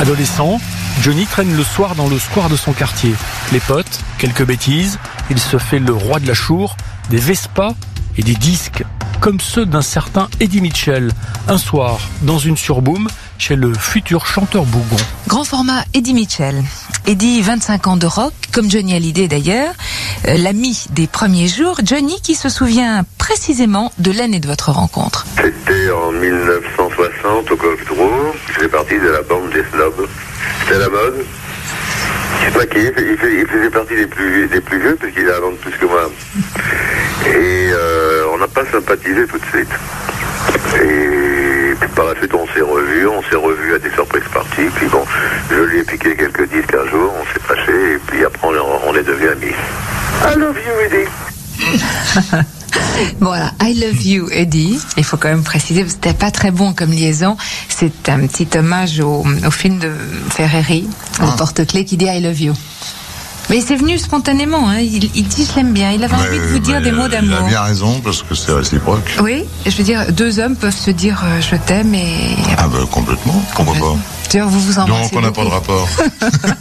Adolescent, Johnny traîne le soir dans le square de son quartier. Les potes, quelques bêtises, il se fait le roi de la chour, des Vespa et des disques, comme ceux d'un certain Eddie Mitchell. Un soir, dans une surboom, chez le futur chanteur bougon. Grand format Eddie Mitchell. Eddie, 25 ans de rock, comme Johnny Hallyday d'ailleurs, l'ami des premiers jours. Johnny qui se souvient précisément de l'année de votre rencontre. C'était en 1960 au Golf Tour. Je fais partie de la bande des snobs. C'était la mode. Je sais pas qui, il faisait partie des plus vieux parce qu'il a un an de plus que moi. Et on n'a pas sympathisé tout de suite. Et puis par la suite on s'est revus à des surprises parties. Puis bon, je lui ai piqué quelques disques un jour, on s'est fâché et puis après on est devenus amis. I love you, Eddie. Voilà, I love you, Eddie. Il faut quand même préciser, parce que c'était pas très bon comme liaison. C'est un petit hommage au film de Ferreri, le porte-clés qui dit I love you. Mais c'est venu spontanément, hein. Il dit je l'aime bien. Il avait envie de vous dire des mots d'amour. Il a bien raison, parce que c'est réciproque. Oui, je veux dire, deux hommes peuvent se dire je t'aime et... Ah ben complètement, pourquoi pas. D'ailleurs, vous vous embrassez. Donc on n'a pas de rapport.